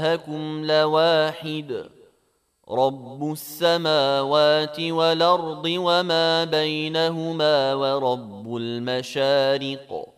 إلهكم لواحد رب السماوات والأرض وما بينهما ورب المشارق